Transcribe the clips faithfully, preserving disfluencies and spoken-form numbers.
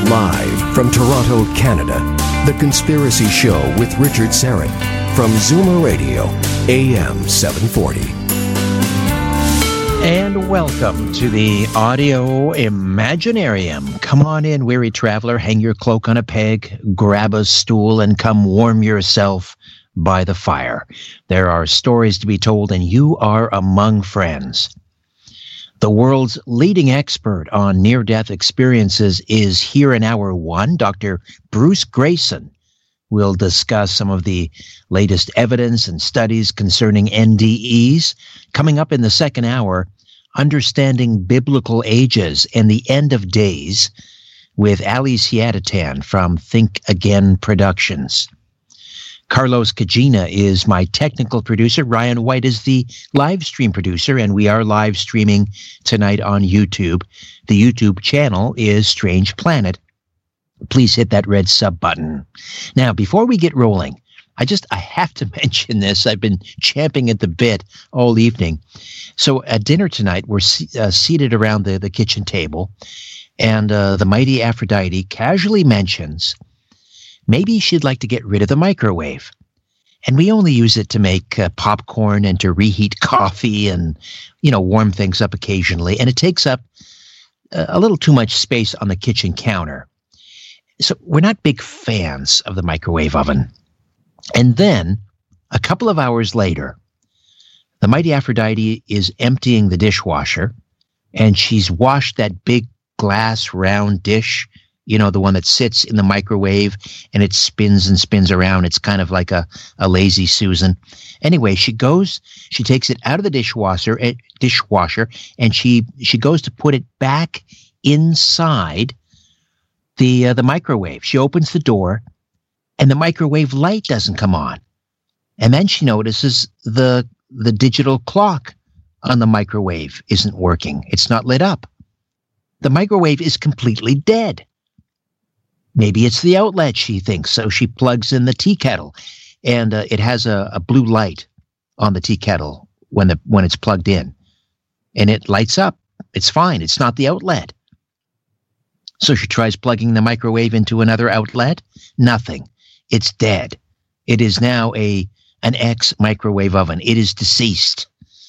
Live from Toronto, Canada, The Conspiracy Show with Richard Syrett from Zoomer Radio, A M seven forty. And welcome to the Audio Imaginarium. Come on in, weary traveler, hang your cloak on a peg, grab a stool, and come warm yourself by the fire. There are stories to be told, and you are among friends. The world's leading expert on near-death experiences is here in hour one. Doctor Bruce Greyson will discuss some of the latest evidence and studies concerning N D Es. Coming up in the second hour, Understanding Biblical Ages and the End of Days with Ali Siadatan from Think Again Productions. Carlos Cagina is my technical producer. Ryan White is the live stream producer, and we are live streaming tonight on YouTube. The YouTube channel is Strange Planet. Please hit that red sub button. Now, before we get rolling, I just, I have to mention this. I've been champing at the bit all evening. So at dinner tonight, we're uh, seated around the, the kitchen table, and uh, the mighty Aphrodite casually mentions maybe she'd like to get rid of the microwave. And we only use it to make uh, popcorn and to reheat coffee and, you know, warm things up occasionally. And it takes up a, a little too much space on the kitchen counter. So we're not big fans of the microwave oven. And then a couple of hours later, the mighty Aphrodite is emptying the dishwasher, and she's washed that big glass round dish, you know, the one that sits in the microwave and it spins and spins around. It's kind of like a, a lazy Susan. Anyway, she goes, she takes it out of the dishwasher, uh, dishwasher, and she she goes to put it back inside the uh, the microwave. She opens the door, and the microwave light doesn't come on. And then she notices the the digital clock on the microwave isn't working. It's not lit up. The microwave is completely dead. Maybe it's the outlet, she thinks. So she plugs in the tea kettle, and uh, it has a, a blue light on the tea kettle when the when it's plugged in, and it lights up. It's fine. It's not the outlet. So she tries plugging the microwave into another outlet. Nothing. It's dead. It is now a an ex-microwave oven. It is deceased.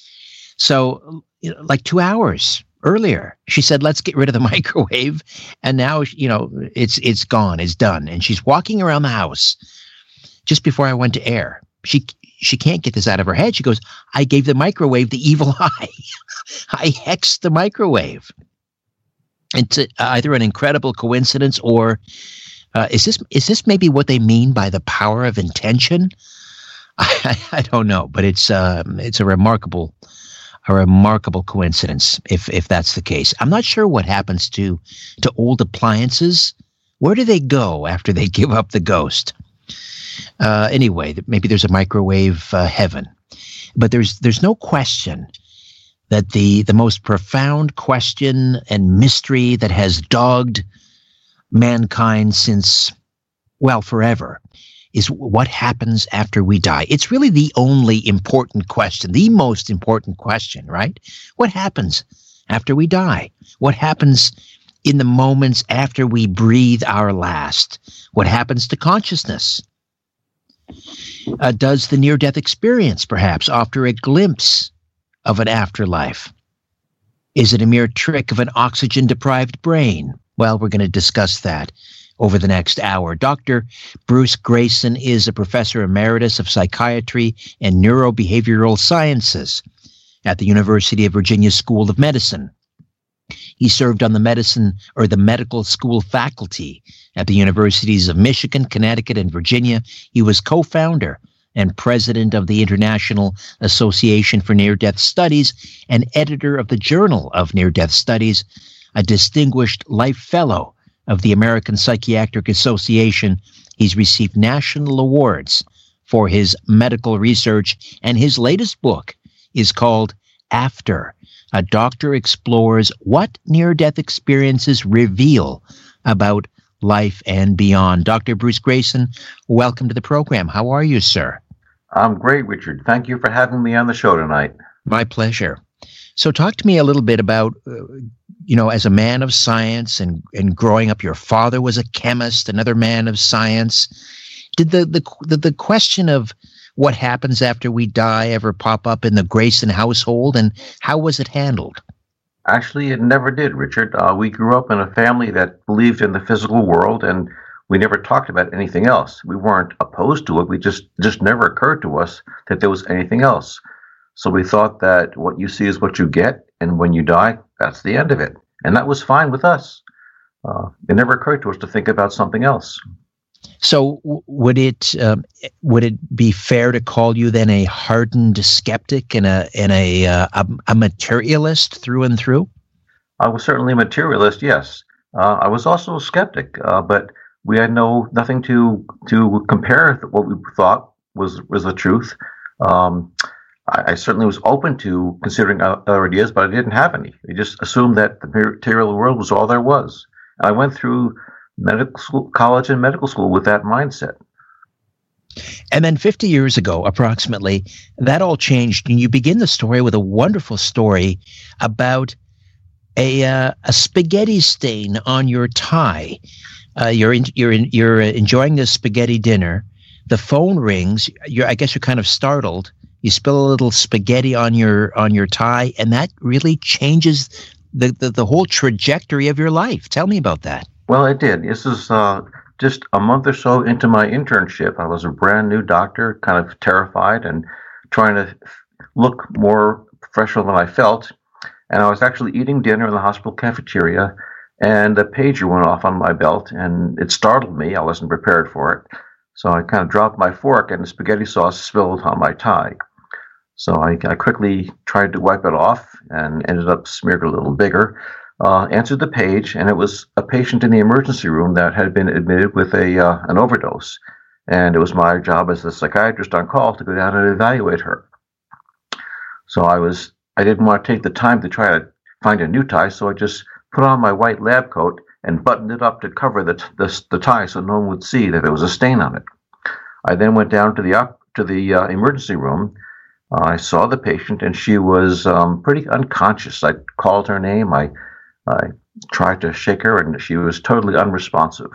So, you know, like two hours earlier, she said, let's get rid of the microwave. And now, you know, it's it's gone. It's done. And she's walking around the house just before I went to air. She she can't get this out of her head. She goes, I gave the microwave the evil eye. I hexed the microwave. It's a, either an incredible coincidence or uh, is this is this maybe what they mean by the power of intention? I, I don't know, but it's um, it's a remarkable a remarkable coincidence if if that's the case. I'm not sure what happens to to old appliances. Where do they go after they give up the ghost? Uh, anyway, maybe there's a microwave uh, heaven, but there's there's no question that the the most profound question and mystery that has dogged mankind since, well, forever, is what happens after we die. It's really the only important question, the most important question, right? What happens after we die? What happens in the moments after we breathe our last? What happens to consciousness? Uh, does the near-death experience perhaps offer a glimpse of an afterlife? Is it a mere trick of an oxygen-deprived brain? Well, we're going to discuss that over the next hour. Doctor Bruce Greyson is a professor emeritus of psychiatry and neurobehavioral sciences at the University of Virginia School of Medicine. He served on the medicine or the medical school faculty at the universities of Michigan, Connecticut, and Virginia. He was co-founder and president of the International Association for Near-Death Studies and editor of the Journal of Near-Death Studies, a distinguished life fellow of the American Psychiatric Association. He's received national awards for his medical research, and his latest book is called After. A doctor explores what near-death experiences reveal about life and beyond. Doctor Bruce Greyson, welcome to the program. How are you, sir? I'm great, Richard. Thank you for having me on the show tonight. My pleasure. So talk to me a little bit about uh, you know, as a man of science and, and growing up, your father was a chemist, another man of science. Did the, the, the, the question of what happens after we die ever pop up in the Grayson household, and how was it handled? Actually, it never did, Richard. Uh, we grew up in a family that believed in the physical world, and we never talked about anything else. We weren't opposed to it. We just just never occurred to us that there was anything else. So we thought that what you see is what you get, and when you die, that's the end of it. And that was fine with us. Uh, it never occurred to us to think about something else. So w- would it um, would it be fair to call you then a hardened skeptic and a and a uh, a, a materialist through and through? I was certainly a materialist, yes. Uh, I was also a skeptic, uh, but we had no nothing to to compare what we thought was was the truth. Um, I, I certainly was open to considering other ideas, but I didn't have any. I just assumed that the material world was all there was. I went through medical school, college and medical school with that mindset. And then fifty years ago, approximately, that all changed, and you begin the story with a wonderful story about a uh, a spaghetti stain on your tie. Uh, you're in, you're in, you're enjoying this spaghetti dinner. The phone rings. You're, I guess you're kind of startled. You spill a little spaghetti on your on your tie, and that really changes the, the, the whole trajectory of your life. Tell me about that. Well, it did. This is uh, just a month or so into my internship. I was a brand new doctor, kind of terrified and trying to look more professional than I felt. And I was actually eating dinner in the hospital cafeteria, and a pager went off on my belt, and it startled me. I wasn't prepared for it. So I kind of dropped my fork, and the spaghetti sauce spilled on my tie. So I, I quickly tried to wipe it off and ended up smeared a little bigger. Uh, answered the page, and it was a patient in the emergency room that had been admitted with a uh, an overdose. And it was my job as the psychiatrist on call to go down and evaluate her. So I was I didn't want to take the time to try to find a new tie, so I just put on my white lab coat and buttoned it up to cover the, the, the tie so no one would see that there was a stain on it. I then went down to the op- to the uh, emergency room. Uh, I saw the patient, and she was um, pretty unconscious. I called her name. I, I tried to shake her, and she was totally unresponsive.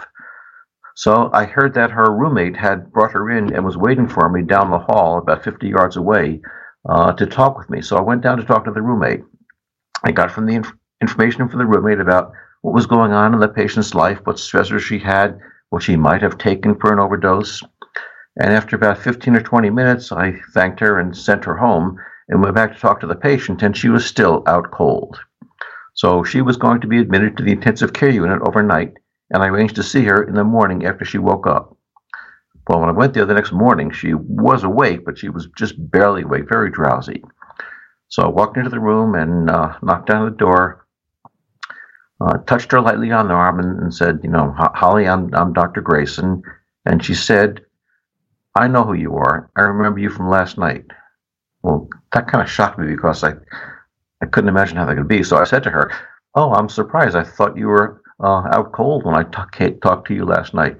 So I heard that her roommate had brought her in and was waiting for me down the hall about fifty yards away uh, to talk with me. So I went down to talk to the roommate. I got from the inf- information from the roommate about what was going on in the patient's life, what stressors she had, what she might have taken for an overdose. And after about fifteen or twenty minutes, I thanked her and sent her home and went back to talk to the patient, and she was still out cold. So she was going to be admitted to the intensive care unit overnight, and I arranged to see her in the morning after she woke up. Well, when I went there the next morning, she was awake, but she was just barely awake, very drowsy. So I walked into the room and uh, knocked on the door, uh, touched her lightly on the arm, and, and said, you know, Holly, I'm, I'm Doctor Grayson. And she said, I know who you are. I remember you from last night. Well, that kind of shocked me because I, I couldn't imagine how that could be. So I said to her, oh, I'm surprised. I thought you were uh, out cold when I t- talked to you last night.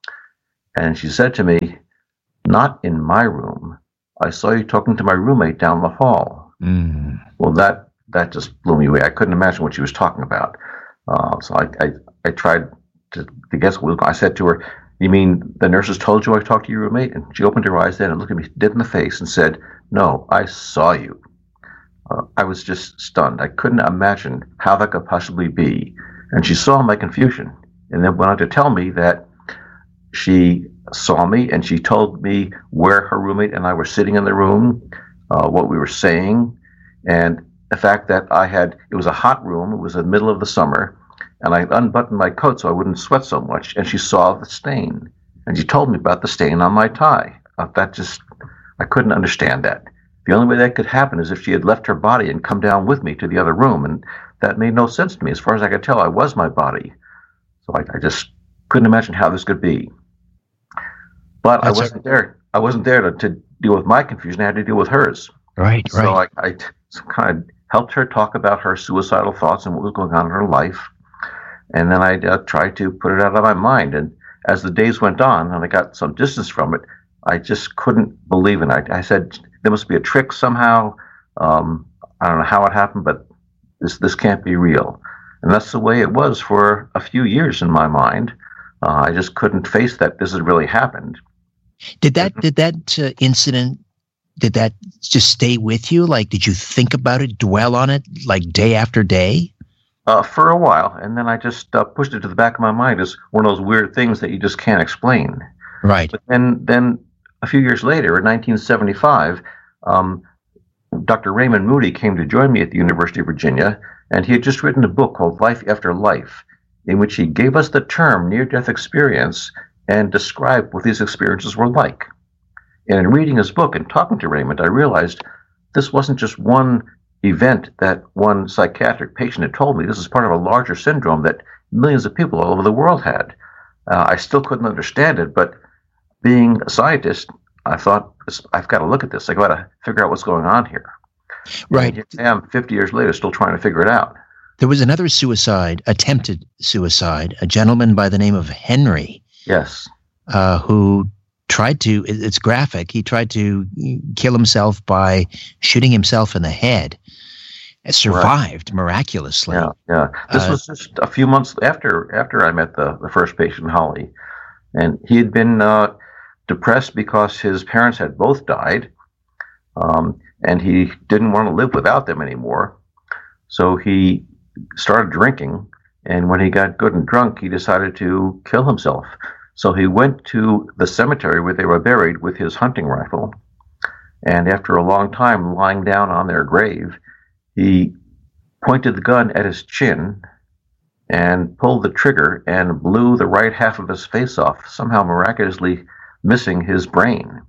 And she said to me, not in my room. I saw you talking to my roommate down the hall. Mm. Well, that that just blew me away. I couldn't imagine what she was talking about. Uh, so I, I, I tried to, to guess what was going on. I said to her, you mean the nurses told you I talked to your roommate? And she opened her eyes then and looked at me dead in the face and said, no, I saw you. Uh, I was just stunned. I couldn't imagine how that could possibly be. And she saw my confusion and then went on to tell me that she saw me and she told me where her roommate and I were sitting in the room, uh, what we were saying, and the fact that I had, it was a hot room, it was the middle of the summer, and I unbuttoned my coat so I wouldn't sweat so much, and she saw the stain. And she told me about the stain on my tie. Uh, that just, I couldn't understand that. The only way that could happen is if she had left her body and come down with me to the other room, and that made no sense to me. As far as I could tell, I was my body. So I, I just couldn't imagine how this could be. But That's I wasn't a- there. I wasn't there to, to deal with my confusion. I had to deal with hers. Right, so right. I, I kind of helped her talk about her suicidal thoughts and what was going on in her life. And then I uh, tried to put it out of my mind. And as the days went on and I got some distance from it, I just couldn't believe it. I, I said, there must be a trick somehow. Um, I don't know how it happened, but this this can't be real. And that's the way it was for a few years in my mind. Uh, I just couldn't face that this had really happened. Did that did that uh, incident, did that just stay with you? Like, did you think about it, dwell on it, like day after day? Uh, for a while, and then I just uh, pushed it to the back of my mind as one of those weird things that you just can't explain. Right. But then, then a few years later, in nineteen seventy-five, um, Doctor Raymond Moody came to join me at the University of Virginia, and he had just written a book called Life After Life, in which he gave us the term near-death experience and described what these experiences were like. And in reading his book and talking to Raymond, I realized this wasn't just one event that one psychiatric patient had told me. This is part of a larger syndrome that millions of people all over the world had. Uh, I still couldn't understand it, but being a scientist, I thought, I've got to look at this. I've got to figure out what's going on here. Right. And here I am fifty years later still trying to figure it out. There was another suicide, attempted suicide, a gentleman by the name of Henry. Yes. Uh, who tried to, it's graphic, he tried to kill himself by shooting himself in the head. Survived right. miraculously. Yeah, yeah. This uh, was just a few months after after I met the, the first patient, Holly. And he had been uh, depressed because his parents had both died. Um, and he didn't want to live without them anymore. So he started drinking. And when he got good and drunk, he decided to kill himself. So he went to the cemetery where they were buried with his hunting rifle. And after a long time lying down on their grave, he pointed the gun at his chin and pulled the trigger and blew the right half of his face off, somehow miraculously missing his brain.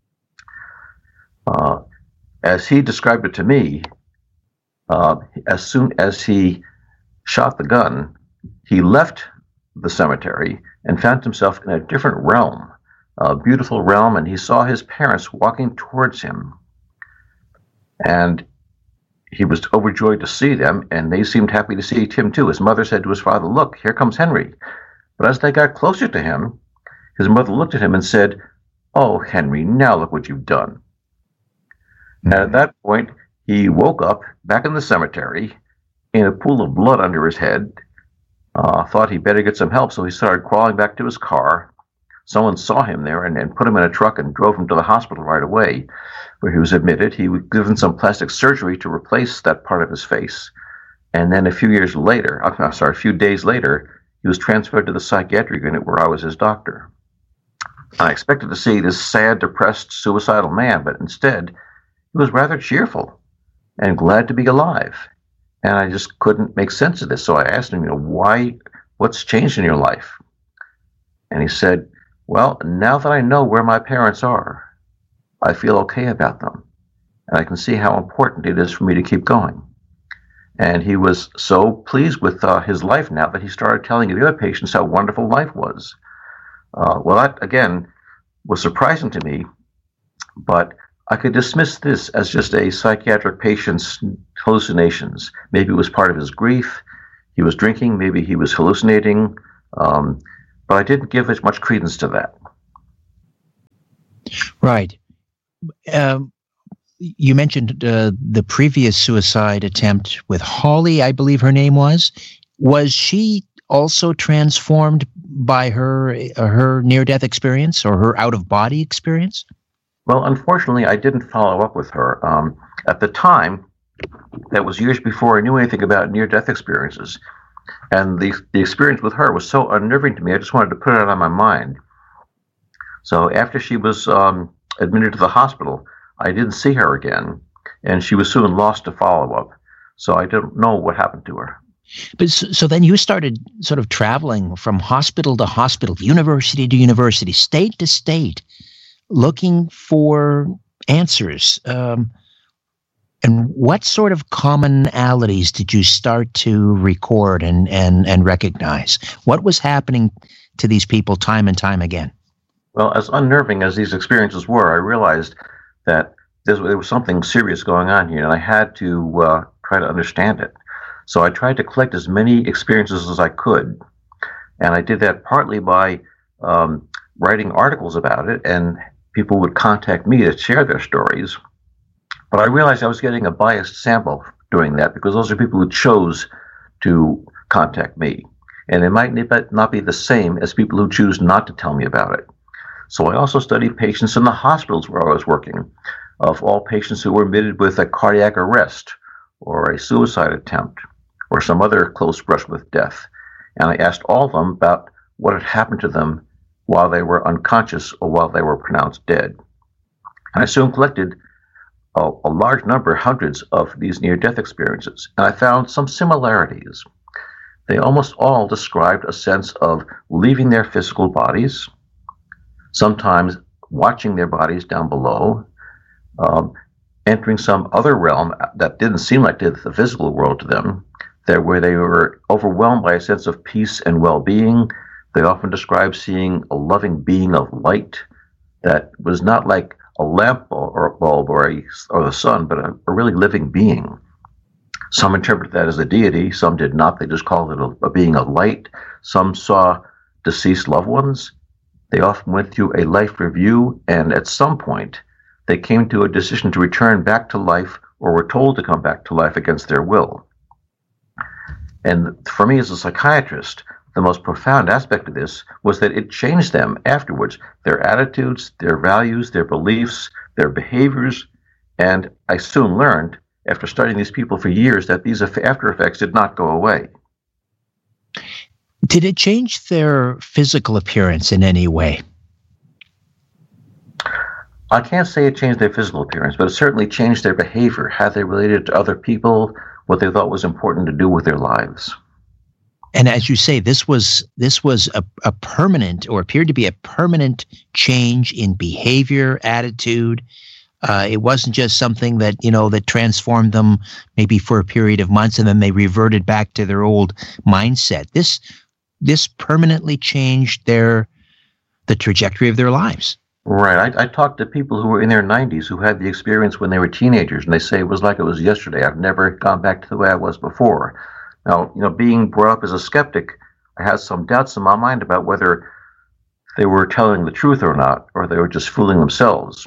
Uh, as he described it to me, uh, as soon as he shot the gun, he left the cemetery and found himself in a different realm, a beautiful realm, and he saw his parents walking towards him. And he was overjoyed to see them, and they seemed happy to see him too. His mother said to his father, "Look, here comes Henry." But as they got closer to him, his mother looked at him and said, "Oh, Henry, now look what you've done." Mm-hmm. And at that point, he woke up back in the cemetery in a pool of blood under his head, uh, thought he'd better get some help, so he started crawling back to his car. Someone saw him there and, and put him in a truck and drove him to the hospital right away, where he was admitted. He was given some plastic surgery to replace that part of his face. And then a few years later, I'm sorry, a few days later, he was transferred to the psychiatric unit where I was his doctor. I expected to see this sad, depressed, suicidal man, but instead, he was rather cheerful and glad to be alive. And I just couldn't make sense of this. So I asked him, you know, why, what's changed in your life? And he said, well, now that I know where my parents are, I feel okay about them. And I can see how important it is for me to keep going. And he was so pleased with uh, his life now that he started telling the other patients how wonderful life was. Uh, well, that, again, was surprising to me, but I could dismiss this as just a psychiatric patient's hallucinations. Maybe it was part of his grief. He was drinking. Maybe he was hallucinating. Um, but I didn't give as much credence to that. Right. Um, you mentioned uh, the previous suicide attempt with Holly, I believe her name was. Was she also transformed by her uh, her near-death experience or her out-of-body experience? Well, unfortunately, I didn't follow up with her. Um, at the time, that was years before I knew anything about near-death experiences. And the, the experience with her was so unnerving to me, I just wanted to put it out of my mind. So after she was um, admitted to the hospital, I didn't see her again, and she was soon lost to follow-up. So I don't know what happened to her. But so, so then you started sort of traveling from hospital to hospital, university to university, state to state, looking for answers. Um, and what sort of commonalities did you start to record and, and, and recognize? What was happening to these people time and time again? Well, as unnerving as these experiences were, I realized that there was something serious going on here, and I had to uh, try to understand it. So I tried to collect as many experiences as I could, and I did that partly by um, writing articles about it, and people would contact me to share their stories. But I realized I was getting a biased sample doing that, because those are people who chose to contact me. And it might not be the same as people who choose not to tell me about it. So I also studied patients in the hospitals where I was working, of all patients who were admitted with a cardiac arrest or a suicide attempt or some other close brush with death. And I asked all of them about what had happened to them while they were unconscious or while they were pronounced dead. And I soon collected a, a large number, hundreds of these near-death experiences, and I found some similarities. They almost all described a sense of leaving their physical bodies, sometimes watching their bodies down below, um, entering some other realm that didn't seem like the physical world to them, that where they were overwhelmed by a sense of peace and well-being. They often described seeing a loving being of light that was not like a lamp or a bulb or, a, or the sun, but a, a really living being. Some interpreted that as a deity, some did not. They just called it a, a being of light. Some saw deceased loved ones. They often went through a life review, and at some point, they came to a decision to return back to life or were told to come back to life against their will. And for me as a psychiatrist, the most profound aspect of this was that it changed them afterwards, their attitudes, their values, their beliefs, their behaviors, and I soon learned, after studying these people for years, that these after effects did not go away. Did it change their physical appearance in any way? I can't say it changed their physical appearance, but it certainly changed their behavior, how they related to other people, what they thought was important to do with their lives. And as you say, this was this was a, a permanent, or appeared to be a permanent change in behavior, attitude. Uh, it wasn't just something that, you know, that transformed them maybe for a period of months and then they reverted back to their old mindset. This this permanently changed their the trajectory of their lives. Right. I, I talked to people who were in their nineties who had the experience when they were teenagers, and they say it was like it was yesterday. I've never gone back to the way I was before. Now, you know, being brought up as a skeptic, I had some doubts in my mind about whether they were telling the truth or not, or they were just fooling themselves.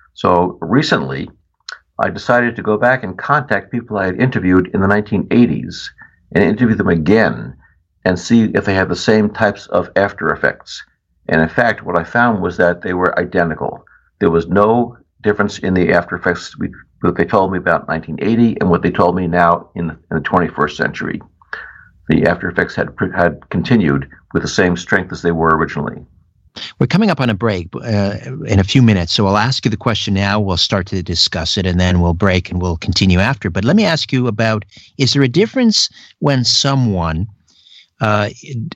So recently, I decided to go back and contact people I had interviewed in the nineteen eighties and interview them again and see if they had the same types of after effects. And in fact, what I found was that they were identical. There was no difference in the after effects we, what they told me about nineteen eighty and what they told me now in the, in the twenty-first century. The after effects had had continued with the same strength as they were originally. We're coming up on a break uh, in a few minutes, so I'll ask you the question now. We'll start to discuss it, and then we'll break and we'll continue after. But let me ask you about, is there a difference when someone uh,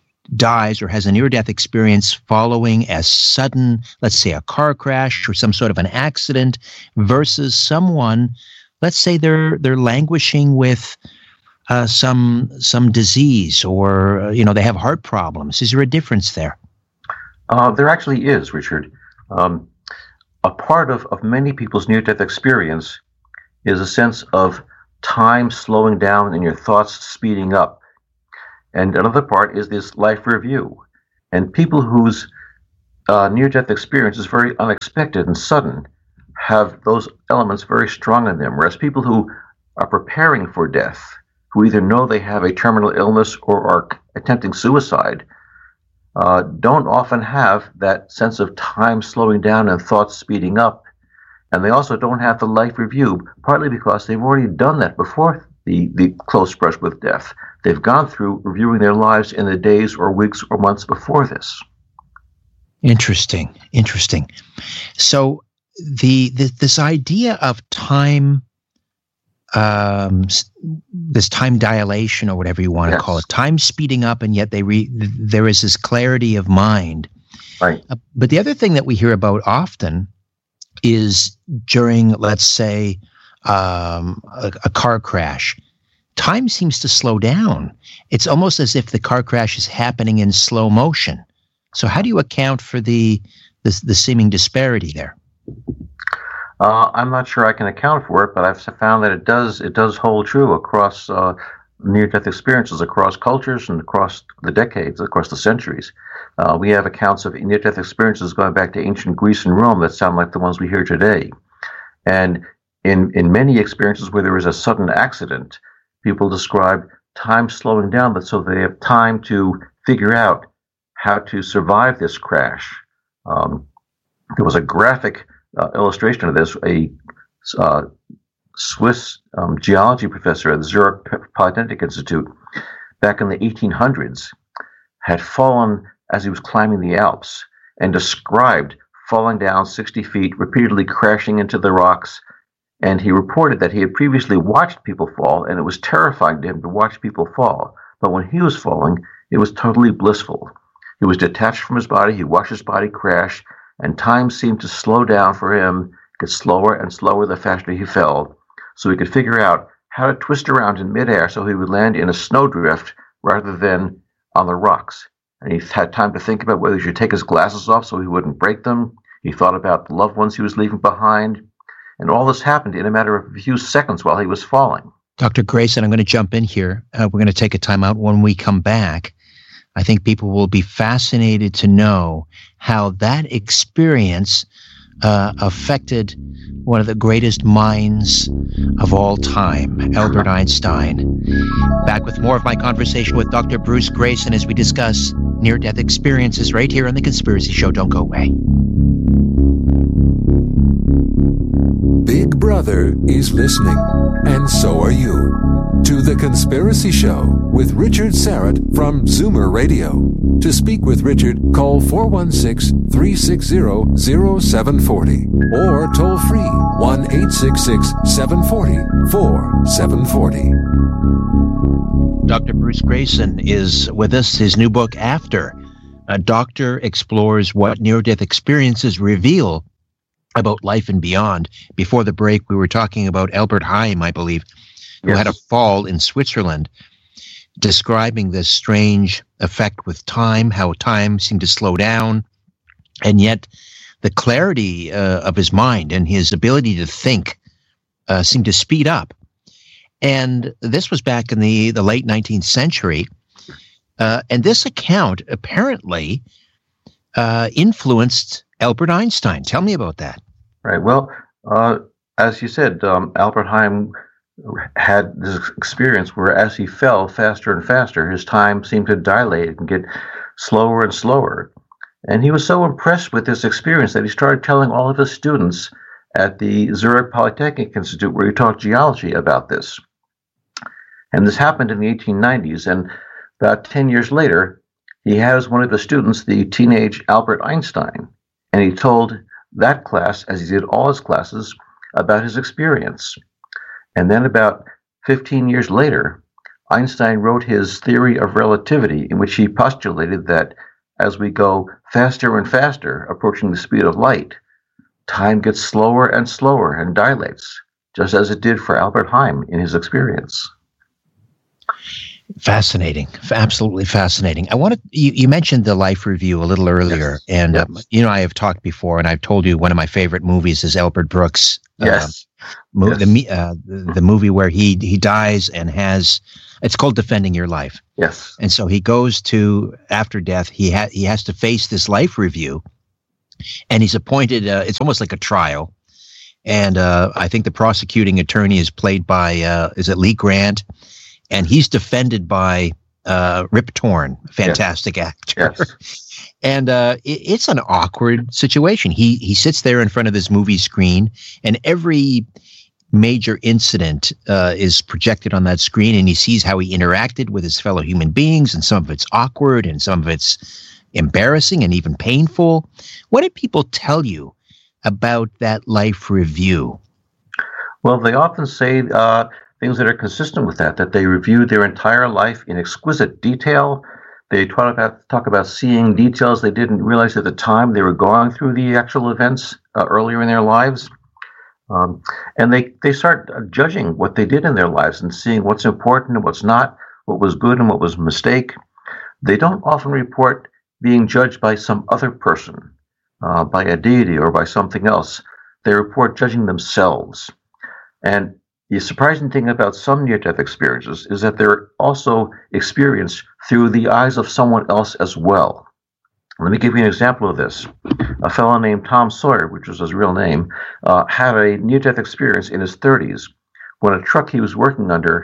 dies or has a near-death experience following a sudden, let's say, a car crash or some sort of an accident, versus someone, let's say they're they're languishing with uh, some some disease, or uh, you know, they have heart problems? Is there a difference there? Uh, there actually is, Richard. Um, a part of, of many people's near-death experience is a sense of time slowing down and your thoughts speeding up. And another part is this life review. And people whose uh, near-death experience is very unexpected and sudden have those elements very strong in them, whereas people who are preparing for death, who either know they have a terminal illness or are attempting suicide, uh, don't often have that sense of time slowing down and thoughts speeding up. And they also don't have the life review, partly because they've already done that before the, the close brush with death. They've gone through reviewing their lives in the days or weeks or months before this. Interesting, interesting. So the, the this idea of time, um, this time dilation, or whatever you want to yes. call it, time speeding up, and yet they re, there is this clarity of mind. Right. Uh, but the other thing that we hear about often is during, let's say, um, a, a car crash. Time seems to slow down. It's almost as if the car crash is happening in slow motion. So how do you account for the the, the seeming disparity there? Uh, I'm not sure I can account for it, but I've found that it does it does hold true across uh, near-death experiences, across cultures and across the decades, across the centuries. Uh, we have accounts of near-death experiences going back to ancient Greece and Rome that sound like the ones we hear today. And in, in many experiences where there is a sudden accident, people describe time slowing down, but so they have time to figure out how to survive this crash. Um, there was a graphic uh, illustration of this. A uh, Swiss um, geology professor at the Zurich Polytechnic Institute back in the eighteen hundreds had fallen as he was climbing the Alps and described falling down sixty feet, repeatedly crashing into the rocks. And he reported that he had previously watched people fall, and it was terrifying to him to watch people fall. But when he was falling, it was totally blissful. He was detached from his body. He watched his body crash, and time seemed to slow down for him, get slower and slower the faster he fell, so he could figure out how to twist around in midair so he would land in a snowdrift rather than on the rocks. And he had time to think about whether he should take his glasses off so he wouldn't break them. He thought about the loved ones he was leaving behind. And all this happened in a matter of a few seconds while he was falling. Doctor Grayson, I'm going to jump in here. Uh, we're going to take a time out. When we come back, I think people will be fascinated to know how that experience uh, affected one of the greatest minds of all time, Albert Einstein. Back with more of my conversation with Doctor Bruce Grayson as we discuss near-death experiences right here on The Conspiracy Show. Don't go away. Big Brother is listening, and so are you, to The Conspiracy Show with Richard Syrett from Zoomer Radio. To speak with Richard, call four one six, three six zero, zero seven four zero or toll free one eight six six, seven four zero, four seven four zero. Doctor Bruce Grayson is with us. His new book, After, a doctor explores what near-death experiences reveal about life and beyond. Before the break, we were talking about Albert Heim, I believe, who yes. had a fall in Switzerland, describing this strange effect with time, how time seemed to slow down, and yet the clarity uh, of his mind and his ability to think uh, seemed to speed up. And this was back in the, the late nineteenth century. Uh, and this account apparently uh, influenced Albert Einstein. Tell me about that. Right. Well, uh, as you said, um, Albert Heim had this experience where as he fell faster and faster, his time seemed to dilate and get slower and slower. And he was so impressed with this experience that he started telling all of his students at the Zurich Polytechnic Institute, where he taught geology, about this. And this happened in the eighteen nineties. And about ten years later, he has one of his students, the teenage Albert Einstein, and he told that class, as he did all his classes, about his experience. And then about fifteen years later, Einstein wrote his theory of relativity, in which he postulated that as we go faster and faster, approaching the speed of light, time gets slower and slower and dilates, just as it did for Albert Heim in his experience. Fascinating. Absolutely fascinating. I wanted, you, you mentioned the Life Review a little earlier, yes. and yes. Um, you know, I have talked before, and I've told you one of my favorite movies is Albert Brooks. Yes. Uh, mo- yes. The, uh, the the movie where he he dies and has, it's called Defending Your Life. Yes. And so he goes to, after death, he ha- he has to face this Life Review, and he's appointed. Uh, it's almost like a trial, and uh, I think the prosecuting attorney is played by uh, is it Lee Grant. And he's defended by uh, Rip Torn, fantastic yes. actor. Yes. And uh, it, it's an awkward situation. He he sits there in front of his movie screen, and every major incident uh, is projected on that screen, and he sees how he interacted with his fellow human beings, and some of it's awkward, and some of it's embarrassing, and even painful. What did people tell you about that Life Review? Well, they often say uh, things that are consistent with that, that they reviewed their entire life in exquisite detail. They talk about, talk about seeing details they didn't realize at the time they were going through the actual events uh, earlier in their lives. Um, and they, they start judging what they did in their lives and seeing what's important and what's not, what was good and what was a mistake. They don't often report being judged by some other person, uh, by a deity or by something else. They report judging themselves. And the surprising thing about some near-death experiences is that they're also experienced through the eyes of someone else as well. Let me give you an example of this. A fellow named Tom Sawyer, which was his real name, uh, had a near-death experience in his thirties when a truck he was working under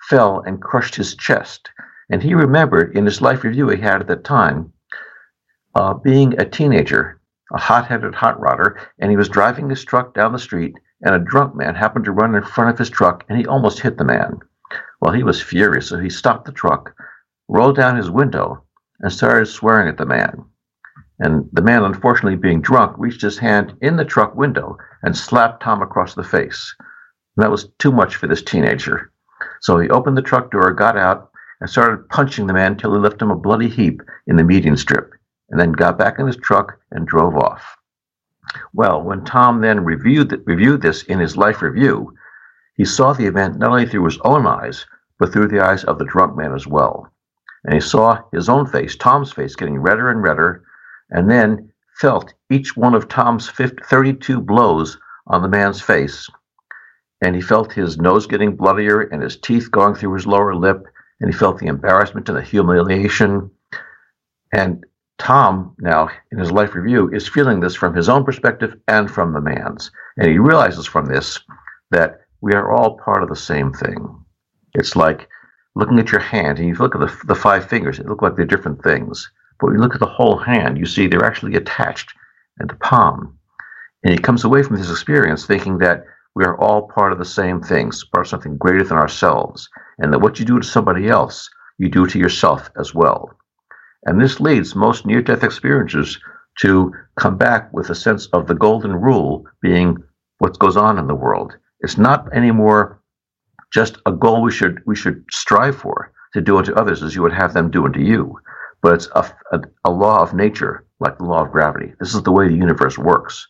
fell and crushed his chest. And he remembered in his life review he had at the time, uh, being a teenager, a hot-headed hot rodder, and he was driving his truck down the street, and a drunk man happened to run in front of his truck, and he almost hit the man. Well, he was furious, so he stopped the truck, rolled down his window, and started swearing at the man. And the man, unfortunately being drunk, reached his hand in the truck window and slapped Tom across the face. And that was too much for this teenager. So he opened the truck door, got out, and started punching the man until he left him a bloody heap in the median strip, and then got back in his truck and drove off. Well, when Tom then reviewed, reviewed this in his life review, he saw the event not only through his own eyes, but through the eyes of the drunk man as well. And he saw his own face, Tom's face, getting redder and redder, and then felt each one of Tom's thirty-two blows on the man's face. And he felt his nose getting bloodier and his teeth going through his lower lip, and he felt the embarrassment and the humiliation. And Tom, now, in his life review, is feeling this from his own perspective and from the man's. And he realizes from this that we are all part of the same thing. It's like looking at your hand, and you look at the, the five fingers, it look like they're different things. But when you look at the whole hand, you see they're actually attached in the palm. And he comes away from this experience thinking that we are all part of the same things, part of something greater than ourselves, and that what you do to somebody else, you do to yourself as well. And this leads most near-death experiencers to come back with a sense of the golden rule being what goes on in the world. It's not anymore just a goal we should we should strive for, to do unto others as you would have them do unto you. But it's a, a, a law of nature, like the law of gravity. This is the way the universe works.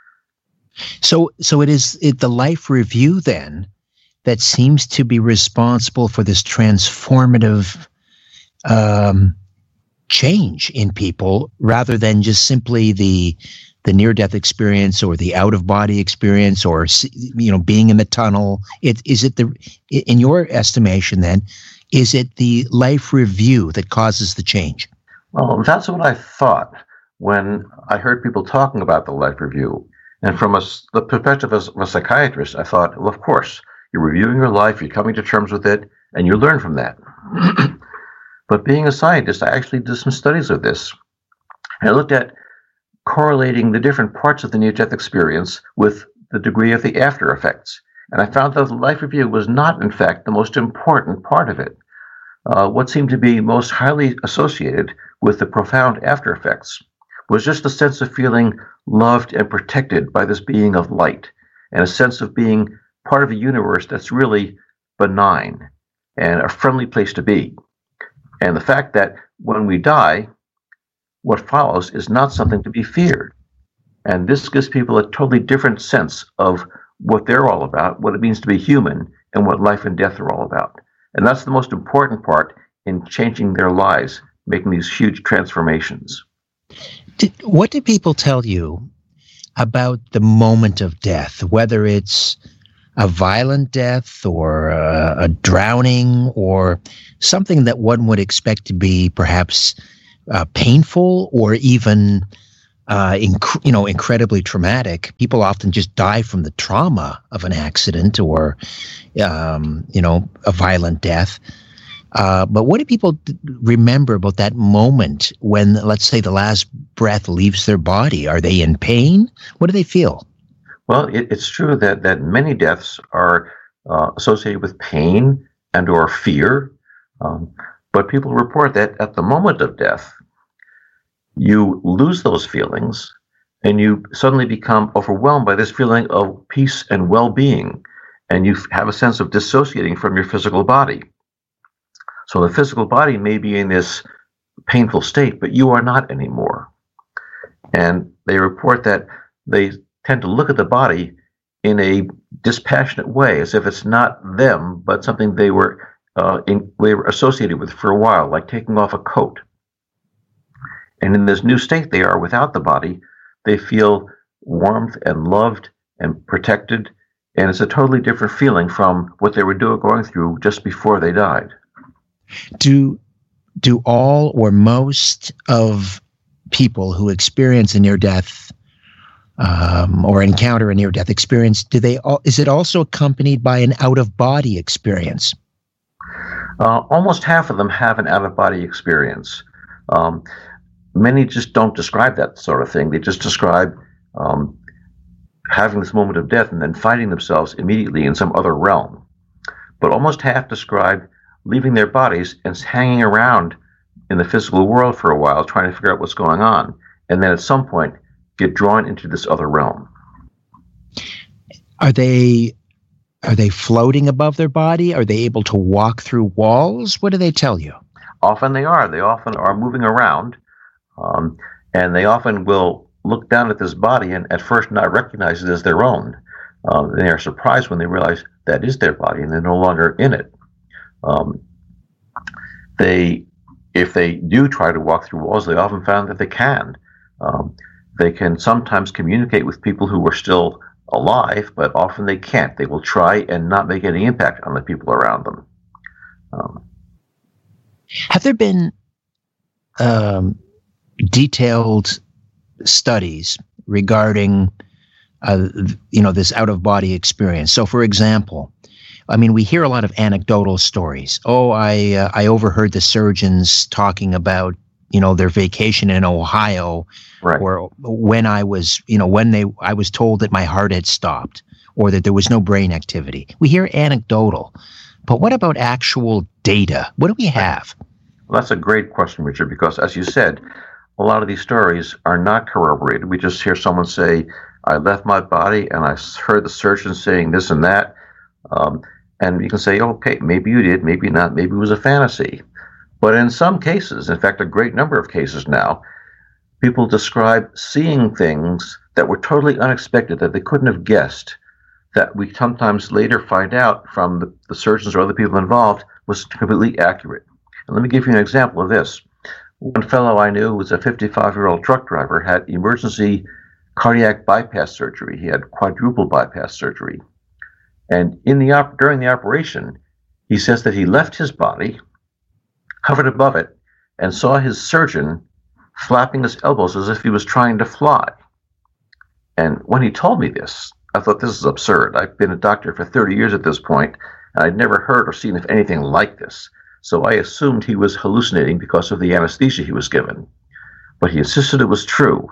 So, so it is it, the life review then that seems to be responsible for this transformative um, change in people, rather than just simply the the near-death experience or the out-of-body experience, or you know, being in the tunnel. It is it the in your estimation then? Is it the life review that causes the change? Well, that's what I thought when I heard people talking about the life review. And from a, the perspective of a psychiatrist, I thought, well, of course, you're reviewing your life, you're coming to terms with it, and you learn from that. But being a scientist, I actually did some studies of this. And I looked at correlating the different parts of the near-death experience with the degree of the after effects. And I found that the life review was not, in fact, the most important part of it. Uh, what seemed to be most highly associated with the profound after effects was just a sense of feeling loved and protected by this being of light, and a sense of being part of a universe that's really benign and a friendly place to be. And the fact that when we die, what follows is not something to be feared. And this gives people a totally different sense of what they're all about, what it means to be human, and what life and death are all about. And that's the most important part in changing their lives, making these huge transformations. Did, what do people tell you about the moment of death, whether it's a violent death or a, a drowning or something that one would expect to be perhaps uh, painful or even uh, inc- you know, incredibly traumatic? People often just die from the trauma of an accident or um, you know, a violent death. Uh, but what do people remember about that moment when, let's say, the last breath leaves their body? Are they in pain? What do they feel? Well, it, it's true that, that many deaths are uh, associated with pain and or fear. Um, but people report that at the moment of death, you lose those feelings and you suddenly become overwhelmed by this feeling of peace and well-being. And you have a sense of dissociating from your physical body. So the physical body may be in this painful state, but you are not anymore. And they report that they tend to look at the body in a dispassionate way, as if it's not them, but something they were uh, in, they were associated with for a while, like taking off a coat. And in this new state they are without the body, they feel warmth and loved and protected, and it's a totally different feeling from what they were doing, going through just before they died. Do do all or most of people who experience a near-death um, or encounter a near-death experience, do they all, is it also accompanied by an out-of-body experience? Uh, almost half of them have an out-of-body experience. Um, many just don't describe that sort of thing. They just describe um, having this moment of death and then finding themselves immediately in some other realm. But almost half describe leaving their bodies and hanging around in the physical world for a while, trying to figure out what's going on, and then at some point get drawn into this other realm. Are they are they floating above their body? Are they able to walk through walls? What do they tell you? Often they are. They often are moving around, um, and they often will look down at this body and at first not recognize it as their own. Um, they are surprised when they realize that is their body and they're no longer in it. Um, they, if they do try to walk through walls, they often found that they can. Um, they can sometimes communicate with people who are still alive, but often they can't. They will try and not make any impact on the people around them. Um, Have there been um, detailed studies regarding, uh, you know, this out-of-body experience? So, for example, I mean, we hear a lot of anecdotal stories. Oh, I uh, I overheard the surgeons talking about, you know, their vacation in Ohio, right. Or when I was, you know, when they I was told that my heart had stopped, or that there was no brain activity. We hear anecdotal, but what about actual data? What do we have? Well, that's a great question, Richard, because as you said, a lot of these stories are not corroborated. We just hear someone say, I left my body and I heard the surgeon saying this and that. Um, and you can say, okay, maybe you did, maybe not, maybe it was a fantasy. But in some cases, in fact, a great number of cases now, people describe seeing things that were totally unexpected, that they couldn't have guessed, that we sometimes later find out from the, the surgeons or other people involved was completely accurate. And let me give you an example of this. One fellow I knew who was a fifty-five-year-old truck driver, had emergency cardiac bypass surgery. He had quadruple bypass surgery. And in the op- during the operation, he says that he left his body, hovered above it, and saw his surgeon flapping his elbows as if he was trying to fly. And when he told me this, I thought, this is absurd. I've been a doctor for thirty years at this point, and I'd never heard or seen of anything like this. So I assumed he was hallucinating because of the anesthesia he was given. But he insisted it was true.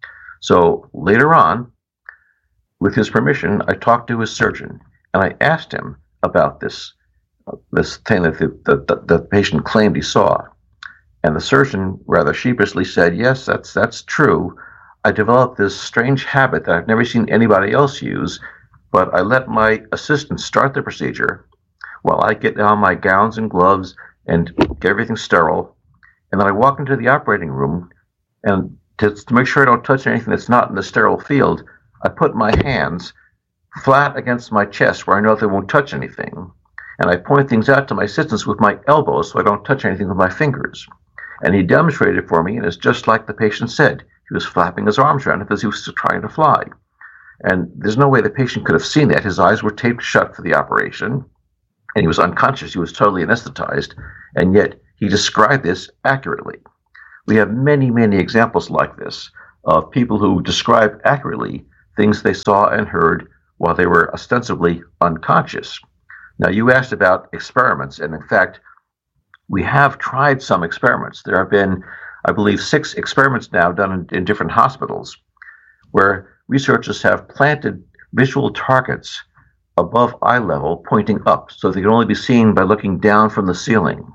So later on, with his permission, I talked to his surgeon, and I asked him about this uh, this thing that the, the, the patient claimed he saw. And the surgeon rather sheepishly said, yes, that's that's true. I developed this strange habit that I've never seen anybody else use, but I let my assistant start the procedure while I get on my gowns and gloves and get everything sterile. And then I walk into the operating room, and to, to make sure I don't touch anything that's not in the sterile field, I put my hands flat against my chest where I know they won't touch anything. And I point things out to my assistants with my elbows so I don't touch anything with my fingers. And he demonstrated it for me, and it's just like the patient said. He was flapping his arms around because he was trying to fly. And there's no way the patient could have seen that. His eyes were taped shut for the operation, and he was unconscious. He was totally anesthetized, and yet he described this accurately. We have many, many examples like this of people who describe accurately things they saw and heard while they were ostensibly unconscious. Now, you asked about experiments, and in fact, we have tried some experiments. There have been, I believe, six experiments now done in, in different hospitals where researchers have planted visual targets above eye level pointing up so they can only be seen by looking down from the ceiling.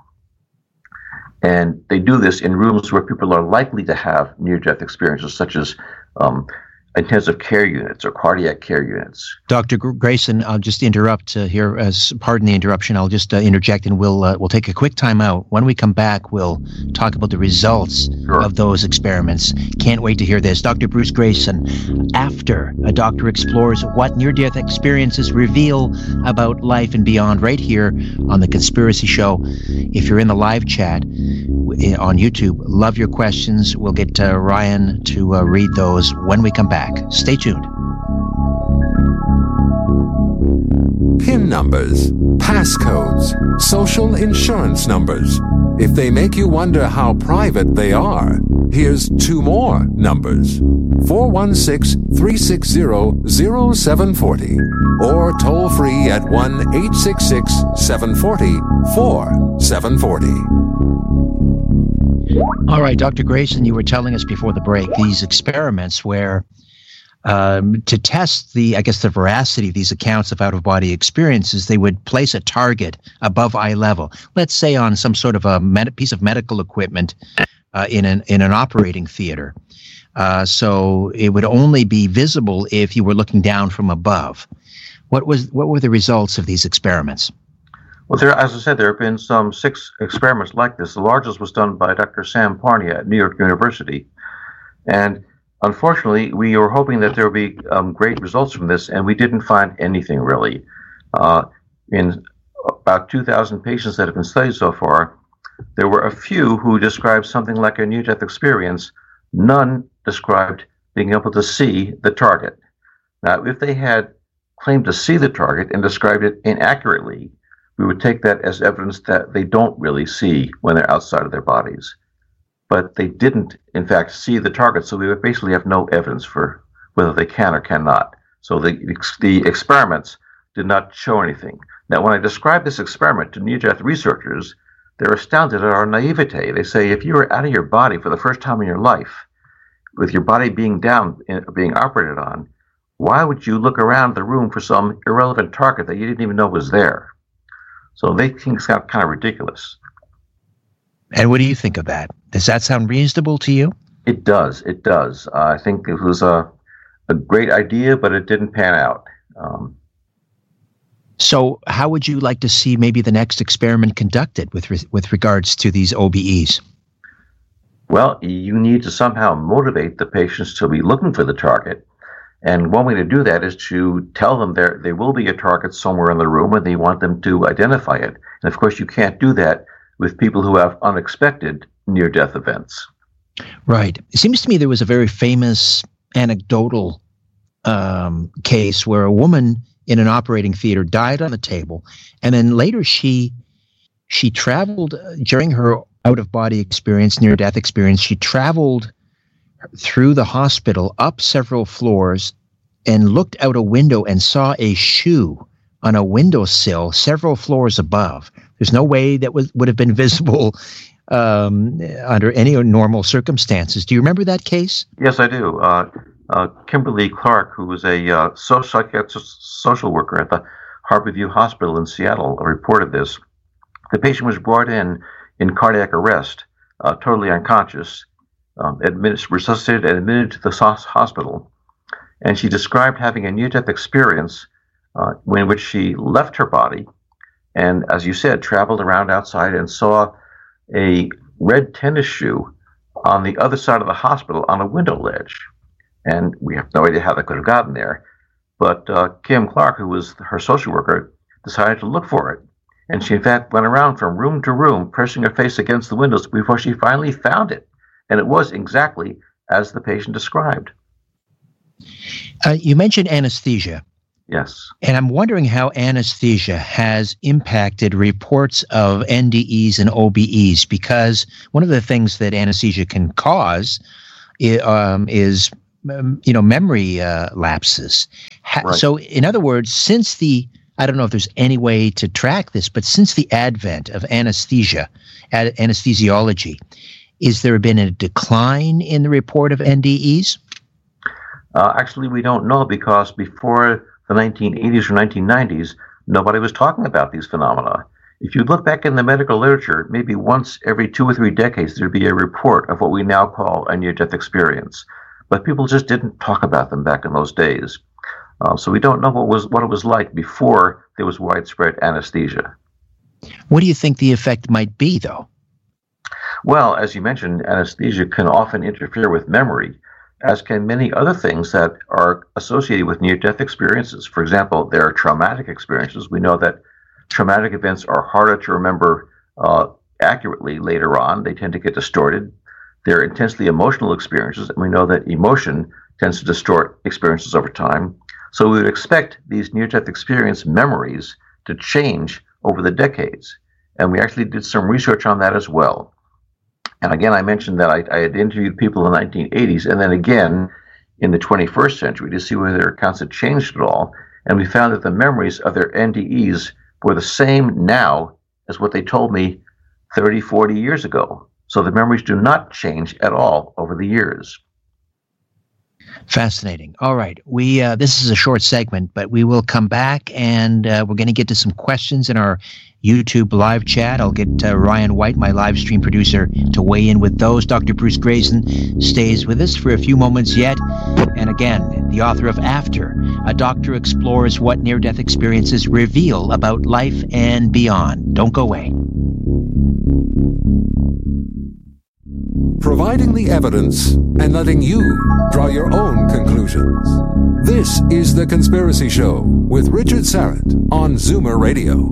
And they do this in rooms where people are likely to have near-death experiences, such as um, intensive care units or cardiac care units. Doctor Grayson, I'll just interrupt uh, here. As pardon the interruption. I'll just uh, interject, and we'll uh, we'll take a quick time out. When we come back, we'll talk about the results sure. of those experiments. Can't wait to hear this. Doctor Bruce Grayson, after a doctor explores what near-death experiences reveal about life and beyond, right here on The Conspiracy Show. If you're in the live chat on YouTube, love your questions. We'll get uh, Ryan to uh, read those when we come back. Stay tuned. PIN numbers, passcodes, social insurance numbers. If they make you wonder how private they are, Here's two more numbers. four one six, three six zero, zero seven four zero or toll free at one eight six six, seven four zero, four seven four zero. All right, Doctor Grayson, you were telling us before the break these experiments where um, to test the, I guess, the veracity of these accounts of out-of-body experiences, they would place a target above eye level, let's say on some sort of a med- piece of medical equipment uh, in an in an operating theater. Uh, so it would only be visible if you were looking down from above. What was what were the results of these experiments? Well, there, as I said, there have been some six experiments like this. The largest was done by Doctor Sam Parnia at New York University. And unfortunately, we were hoping that there would be um, great results from this, and we didn't find anything really. Uh, in about two thousand patients that have been studied so far, there were a few who described something like a near-death experience. None described being able to see the target. Now, if they had claimed to see the target and described it inaccurately, we would take that as evidence that they don't really see when they're outside of their bodies. But they didn't, in fact, see the target, so we would basically have no evidence for whether they can or cannot. So the, the experiments did not show anything. Now, when I describe this experiment to near-death researchers, they're astounded at our naivete. They say, if you were out of your body for the first time in your life, with your body being down, being operated on, why would you look around the room for some irrelevant target that you didn't even know was there? So they think it's kind of ridiculous. And what do you think of that? Does that sound reasonable to you? It does. It does. Uh, I think it was a, a great idea, but it didn't pan out. Um, so how would you like to see maybe the next experiment conducted with re- with regards to these O B Es? Well, you need to somehow motivate the patients to be looking for the target. And one way to do that is to tell them there there will be a target somewhere in the room and they want them to identify it. And of course, you can't do that with people who have unexpected near-death events. Right. It seems to me there was a very famous anecdotal um, case where a woman in an operating theater died on the table, and then later she she traveled uh, during her out-of-body experience, near-death experience. She traveled through the hospital up several floors and looked out a window and saw a shoe on a windowsill several floors above. There's no way that was, would have been visible um, under any normal circumstances. Do you remember that case? Yes, I do. Uh, uh, Kimberly Clark, who was a uh, social, social worker at the Harborview Hospital in Seattle, reported this. The patient was brought in in cardiac arrest, uh, totally unconscious, um, admitted, resuscitated and admitted to the hospital. And she described having a near-death experience uh, in which she left her body and, as you said, traveled around outside and saw a red tennis shoe on the other side of the hospital on a window ledge. And we have no idea how that could have gotten there. But uh, Kim Clark, who was her social worker, decided to look for it. And she, in fact, went around from room to room, pressing her face against the windows before she finally found it. And it was exactly as the patient described. Uh, you mentioned anesthesia. Yes. And I'm wondering how anesthesia has impacted reports of N D Es and O B Es, because one of the things that anesthesia can cause is, um, is um, you know, memory uh, lapses. Ha- right. So, in other words, since the, I don't know if there's any way to track this, but since the advent of anesthesia, ad- anesthesiology, is there been a decline in the report of N D Es? Uh, actually, we don't know, because before the nineteen eighties or nineteen nineties, nobody was talking about these phenomena. If you look back in the medical literature, maybe once every two or three decades, there'd be a report of what we now call a near-death experience. But people just didn't talk about them back in those days. Uh, so we don't know what was what it was like before there was widespread anesthesia. What do you think the effect might be, though? Well, as you mentioned, anesthesia can often interfere with memory, as can many other things that are associated with near-death experiences. For example, there are traumatic experiences. We know that traumatic events are harder to remember uh, accurately later on. They tend to get distorted. They're intensely emotional experiences, and we know that emotion tends to distort experiences over time. So we would expect these near-death experience memories to change over the decades. And we actually did some research on that as well. And again, I mentioned that I, I had interviewed people in the nineteen eighties, and then again in the twenty-first century to see whether their accounts had changed at all. And we found that the memories of their N D Es were the same now as what they told me thirty, forty years ago. So the memories do not change at all over the years. Fascinating. All right. We uh, this is a short segment, but we will come back and uh, we're going to get to some questions in our YouTube live chat. I'll get uh, Ryan White, my live stream producer, to weigh in with those. Doctor Bruce Greyson stays with us for a few moments yet. And again, the author of After, a doctor explores what near-death experiences reveal about life and beyond. Don't go away. Providing the evidence and letting you draw your own conclusions. This is The Conspiracy Show with Richard Syrett on Zoomer Radio.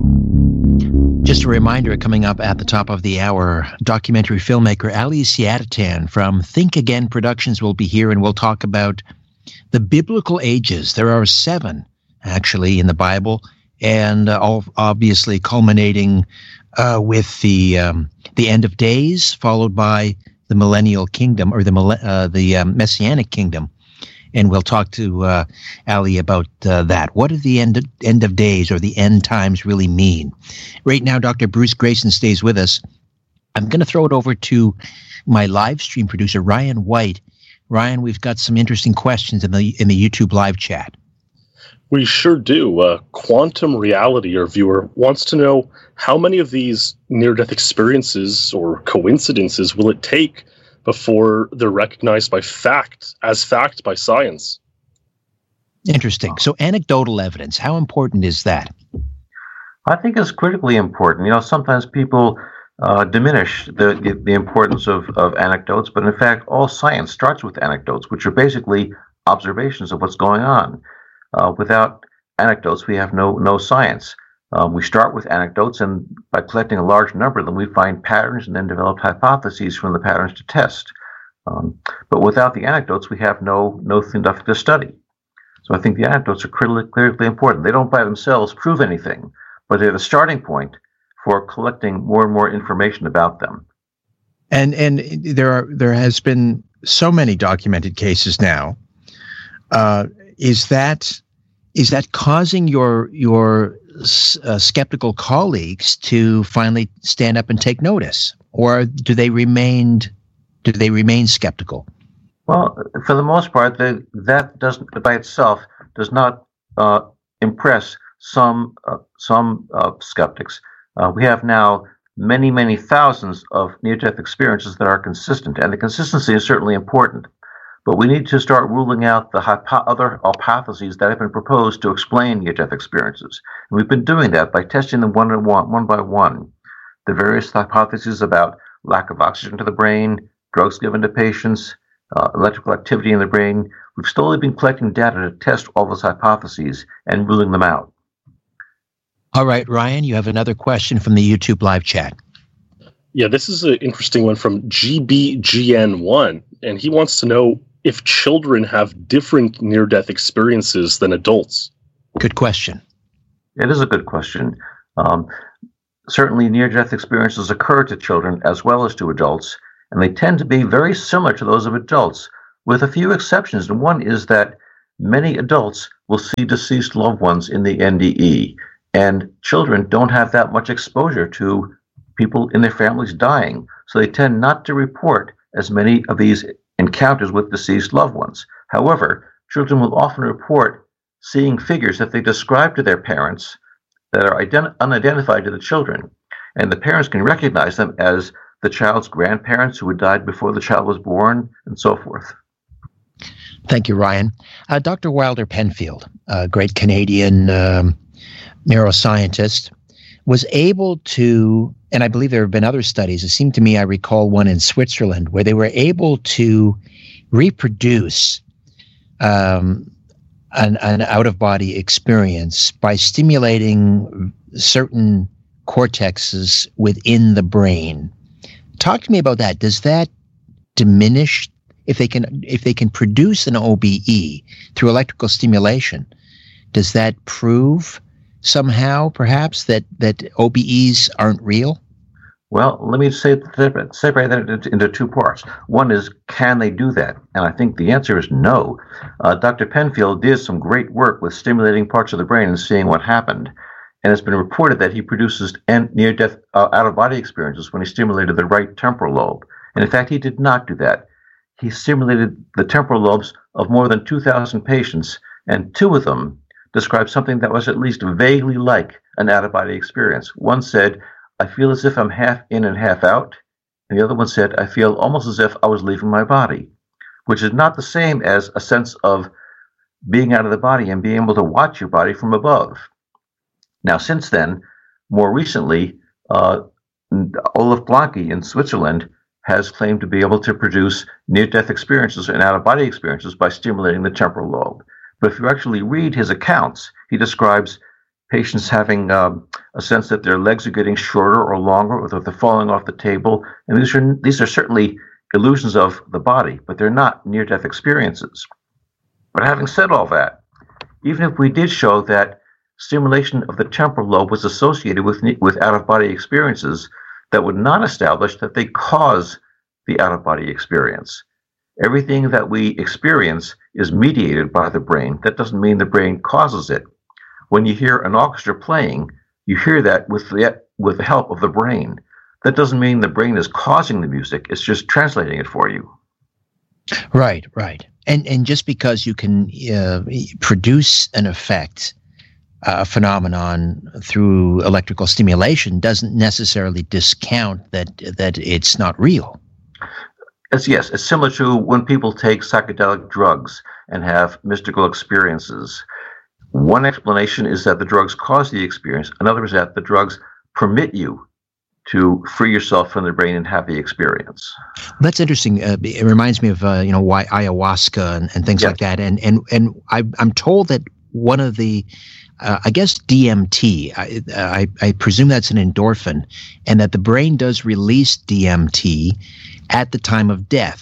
Just a reminder, coming up at the top of the hour, documentary filmmaker Ali Siadatan from Think Again Productions will be here, and we'll talk about the biblical ages. There are seven, actually, in the Bible, and uh, all obviously culminating uh, with the um, the end of days, followed by the millennial kingdom, or the uh, the um, messianic kingdom. And we'll talk to uh, Ali about uh, that. What do the end of, end of days or the end times really mean? Right now, Doctor Bruce Greyson stays with us. I'm going to throw it over to my live stream producer, Ryan White. Ryan, we've got some interesting questions in the in the YouTube live chat. We sure do. Uh, Quantum Reality, our viewer, wants to know how many of these near-death experiences or coincidences will it take before they're recognized by fact, as fact by science? Interesting. So anecdotal evidence, how important is that? I think it's critically important. You know, sometimes people uh, diminish the, the, the importance of, of anecdotes, but in fact, all science starts with anecdotes, which are basically observations of what's going on. Uh, without anecdotes, we have no, no science. Um, we start with anecdotes, and by collecting a large number of them, we find patterns and then develop hypotheses from the patterns to test. Um, but without the anecdotes, we have no no nothing to study. So I think the anecdotes are critically, critically important. They don't by themselves prove anything, but they're the starting point for collecting more and more information about them. And and there are there has been so many documented cases now. Uh, is that is that causing your your uh, skeptical colleagues to finally stand up and take notice, or do they remain do they remain skeptical? Well, for the most part, the, that doesn't by itself does not uh, impress some uh, some uh, skeptics. Uh, we have now many many thousands of near-death experiences that are consistent, and the consistency is certainly important. But we need to start ruling out the hypo- other hypotheses that have been proposed to explain near-death experiences. And we've been doing that by testing them one, one, one by one. The various hypotheses about lack of oxygen to the brain, drugs given to patients, uh, electrical activity in the brain. We've slowly been collecting data to test all those hypotheses and ruling them out. All right, Ryan, you have another question from the YouTube live chat. Yeah, this is an interesting one from G B G N one, and he wants to know if children have different near-death experiences than adults. Good question. It is a good question. Um, certainly, near-death experiences occur to children as well as to adults, and they tend to be very similar to those of adults, with a few exceptions. And one is that many adults will see deceased loved ones in the N D E, and children don't have that much exposure to people in their families dying, so they tend not to report as many of these encounters with deceased loved ones. However, children will often report seeing figures that they describe to their parents that are ident- unidentified to the children, and the parents can recognize them as the child's grandparents who had died before the child was born, and so forth. Thank you, Ryan. Uh, Doctor Wilder Penfield, a great Canadian um, neuroscientist, was able to, and I believe there have been other studies, it seemed to me I recall one in Switzerland, where they were able to reproduce um, an, an out-of-body experience by stimulating certain cortexes within the brain. Talk to me about that. Does that diminish, if they can, if they can produce an O B E through electrical stimulation, does that prove somehow, perhaps, that, that O B Es aren't real? Well, let me say, separate that into, into two parts. One is, can they do that? And I think the answer is no. Uh, Doctor Penfield did some great work with stimulating parts of the brain and seeing what happened. And it's been reported that he produces near-death uh, out-of-body experiences when he stimulated the right temporal lobe. And in fact, he did not do that. He stimulated the temporal lobes of more than two thousand patients, and two of them described something that was at least vaguely like an out-of-body experience. One said, I feel as if I'm half in and half out. And the other one said, I feel almost as if I was leaving my body, which is not the same as a sense of being out of the body and being able to watch your body from above. Now, since then, more recently, uh, Olaf Blanke in Switzerland has claimed to be able to produce near-death experiences and out-of-body experiences by stimulating the temporal lobe. But if you actually read his accounts, he describes patients having um, a sense that their legs are getting shorter or longer, or that they're falling off the table. And these are these are certainly illusions of the body, but they're not near-death experiences. But having said all that, even if we did show that stimulation of the temporal lobe was associated with with out-of-body experiences, that would not establish that they cause the out-of-body experience. Everything that we experience is mediated by the brain. That doesn't mean the brain causes it. When you hear an orchestra playing, you hear that with the, with the help of the brain. That doesn't mean the brain is causing the music. It's just translating it for you. Right, right. And and just because you can uh, produce an effect, a uh, phenomenon through electrical stimulation doesn't necessarily discount that that it's not real. It's, yes, it's similar to when people take psychedelic drugs and have mystical experiences. One explanation is that the drugs cause the experience. Another is that the drugs permit you to free yourself from the brain and have the experience. That's interesting. Uh, it reminds me of uh, you know why ayahuasca and, and things yes. like that. And and and I, I'm told that one of the uh, I guess D M T. I, I I presume that's an endorphin, and that the brain does release D M T at the time of death.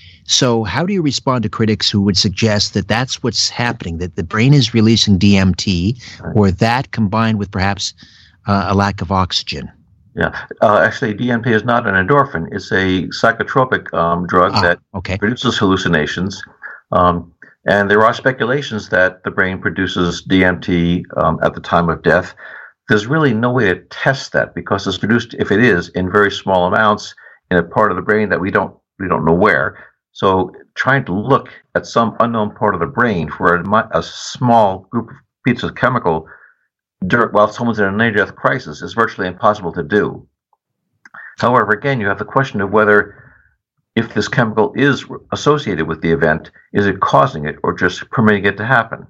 So how do you respond to critics who would suggest that that's what's happening, that the brain is releasing D M T, or that combined with perhaps uh, a lack of oxygen? Yeah, uh, actually, D M T is not an endorphin. It's a psychotropic um, drug ah, that okay. produces hallucinations. Um, and there are speculations that the brain produces D M T um, at the time of death. There's really no way to test that because it's produced, if it is, in very small amounts in a part of the brain that we don't we don't know where. So trying to look at some unknown part of the brain for a, a small group of pieces of chemical dirt while someone's in a near-death crisis is virtually impossible to do. However, again, you have the question of whether, if this chemical is associated with the event, is it causing it or just permitting it to happen?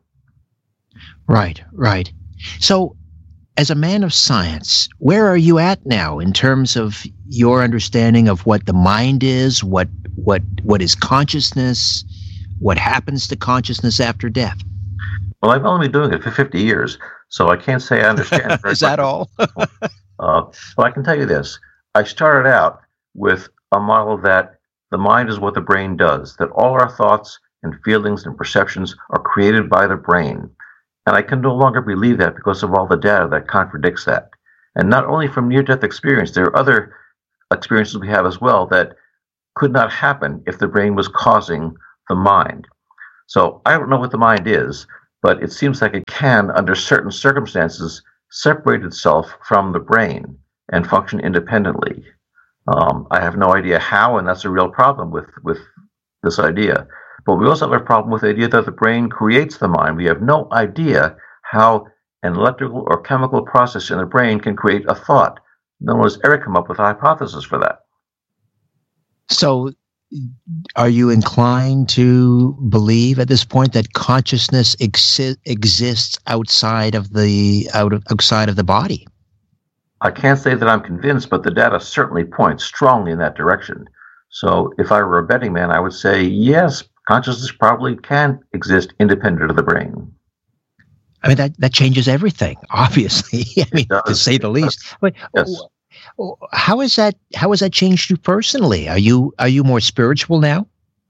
Right, right. So, as a man of science, where are you at now in terms of your understanding of what the mind is, what what what is consciousness, what happens to consciousness after death? Well, I've only been doing it for fifty years, so I can't say I understand. Is that all? uh, well, I can tell you this. I started out with a model that the mind is what the brain does, that all our thoughts and feelings and perceptions are created by the brain. And I can no longer believe that because of all the data that contradicts that. And not only from near-death experience, there are other experiences we have as well that could not happen if the brain was causing the mind. So I don't know what the mind is, but it seems like it can, under certain circumstances, separate itself from the brain and function independently. Um, I have no idea how, and that's a real problem with, with this idea. But we also have a problem with the idea that the brain creates the mind. We have no idea how an electrical or chemical process in the brain can create a thought. No one has ever come up with a hypothesis for that. So are you inclined to believe at this point that consciousness exi- exists outside of the out of, outside of the body? I can't say that I'm convinced, but the data certainly points strongly in that direction. So if I were a betting man, I would say yes, consciousness probably can exist independent of the brain. I mean, that, that changes everything, obviously. I mean, to say the least. But yes. How is that? How has that changed you personally? Are you are you more spiritual now?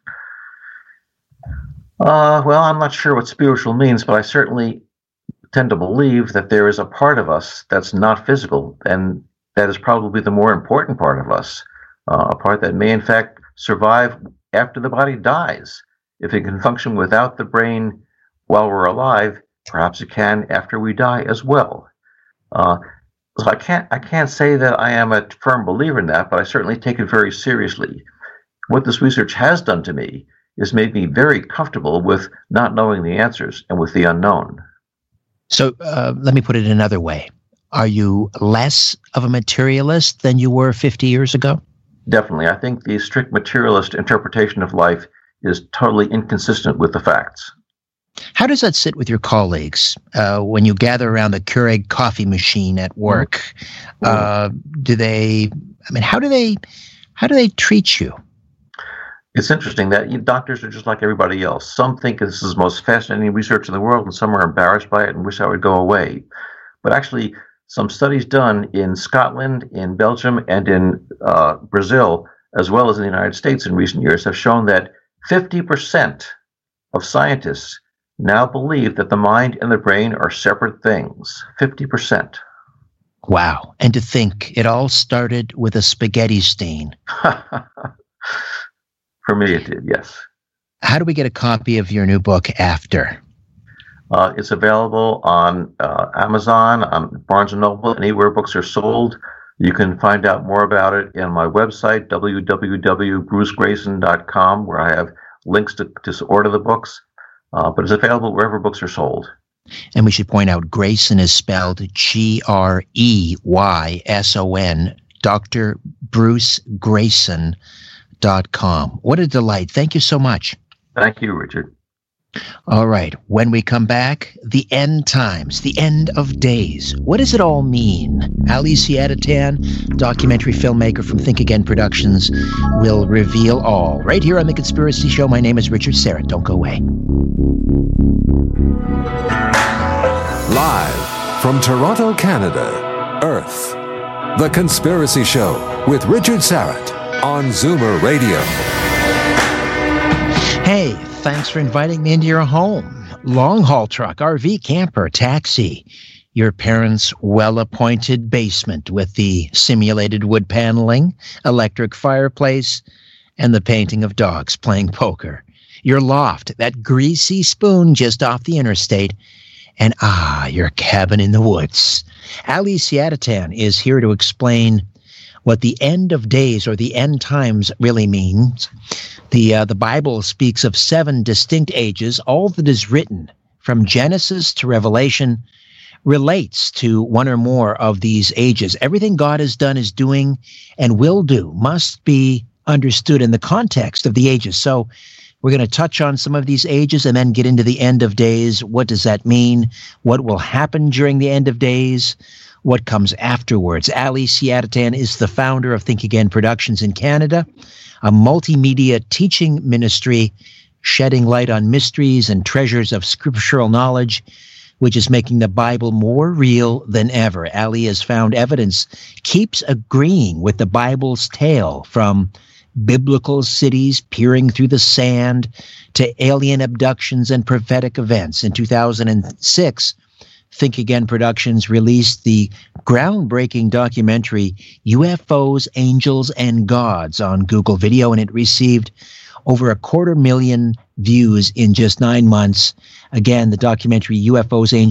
Uh, well, I'm not sure what spiritual means, but I certainly tend to believe that there is a part of us that's not physical, and that is probably the more important part of us, uh, a part that may in fact survive after the body dies. If it can function without the brain while we're alive, perhaps it can after we die as well. Uh, so I can't I can't say that I am a firm believer in that, but I certainly take it very seriously. What this research has done to me is made me very comfortable with not knowing the answers and with the unknown. So uh, let me put it another way. Are you less of a materialist than you were fifty years ago? Definitely. I think the strict materialist interpretation of life is totally inconsistent with the facts. How does that sit with your colleagues uh, when you gather around the Keurig coffee machine at work? Mm-hmm. Uh, do they, I mean, how do they, how do they treat you? It's interesting that you, doctors are just like everybody else. Some think this is the most fascinating research in the world, and some are embarrassed by it and wish I would go away. But actually, some studies done in Scotland, in Belgium, and in uh, Brazil, as well as in the United States in recent years, have shown that fifty percent of scientists now believe that the mind and the brain are separate things. fifty percent. Wow. And to think it all started with a spaghetti stain. For me, it did, yes. How do we get a copy of your new book, After? Uh, it's available on uh, Amazon, on Barnes and Noble, anywhere books are sold. You can find out more about it in my website, w w w dot bruce grayson dot com, where I have links to, to order the books. Uh, but it's available wherever books are sold. And we should point out Grayson is spelled G R E Y S O N, Doctor Bruce Grayson dot com. What a delight. Thank you so much. Thank you, Richard. All right. When we come back, the end times, the end of days. What does it all mean? Ali Siadatan, documentary filmmaker from Think Again Productions, will reveal all. Right here on The Conspiracy Show. My name is Richard Syrett. Don't go away. Live from Toronto, Canada, Earth. The Conspiracy Show with Richard Syrett on Zoomer Radio. Hey, thanks for inviting me into your home. Long-haul truck, R V, camper, taxi. Your parents' well-appointed basement with the simulated wood paneling, electric fireplace, and the painting of dogs playing poker. Your loft, that greasy spoon just off the interstate, and ah, your cabin in the woods. Ali Siadatan is here to explain what the end of days or the end times really means. The uh, the Bible speaks of seven distinct ages. All that is written from Genesis to Revelation relates to one or more of these ages. Everything God has done, is doing, and will do must be understood in the context of the ages. So we're going to touch on some of these ages and then get into the end of days. What does that mean? What will happen during the end of days? What comes afterwards? Ali Siadatan is the founder of Think Again Productions in Canada, a multimedia teaching ministry shedding light on mysteries and treasures of scriptural knowledge, which is making the Bible more real than ever. Ali has found evidence keeps agreeing with the Bible's tale, from biblical cities peering through the sand to alien abductions and prophetic events. In two thousand six, Think Again Productions released the groundbreaking documentary U F Os, Angels, and Gods on Google Video, and it received over a quarter million views in just nine months. Again, the documentary U F Os, Angels,